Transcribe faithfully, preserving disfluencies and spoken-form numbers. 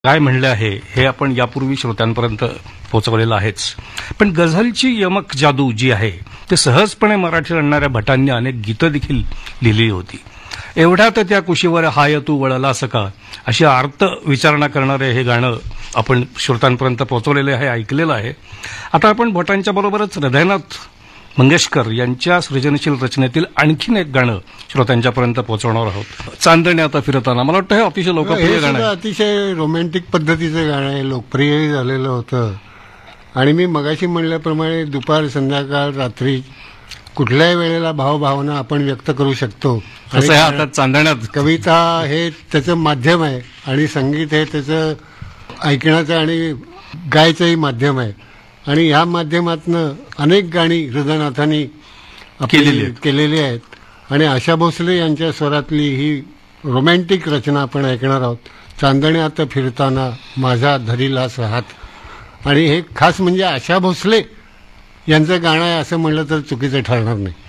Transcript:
काय म्हणले आहे हे आपण यापूर्वी श्रोत्यांपर्यंत पोहोचवलेलं आहेच. पण गझलची यमक जादू जी आहे ते सहजपणे मराठी आणणाऱ्या भटांनी अनेक गीतं देखील लिहिली होती. एवढ्यात त्या कुशीवर हाय तू वळला सका अशी आर्त विचारणा करणारे हे गाणं आपण श्रोत्यांपर्यंत पोहोचवलेलं आहे, ऐकलेलं आहे. आता आपण भटांच्या बरोबरच हृदयनाथ मंगेशकर यांच्या सृजनशील रचनेतील आणखीन एक गाणं श्रोत्यांच्यापर्यंत पोहोचवणार आहोत. चांदण्या आता फिरताना. मला वाटतं हे अतिशय लोकप्रिय गाणं आहे. अतिशय रोमॅन्टिक पद्धतीचं गाणं आहे, लोकप्रियही झालेलं होतं. आणि मी मगाशी म्हणल्याप्रमाणे दुपार, संध्याकाळ, रात्री कुठल्याही वेळेला भावभावना आपण व्यक्त करू शकतो. असं आता चांदण्यात कविता हे त्याचं माध्यम आहे आणि संगीत हे त्याचं ऐकण्याचं आणि गायचंही माध्यम आहे. आणि ह्या माध्यमातनं अनेक गाणी हृदयनाथांनी केलेली केलेली आहेत. आणि आशा भोसले यांच्या स्वरातली ही रोमॅन्टिक रचना आपण ऐकणार आहोत. चांदण्यात फिरताना माझा धरिलास हात. आणि हे खास म्हणजे आशा भोसले यांचं गाणं आहे असं म्हणलं तर चुकीचं ठरणार नाही.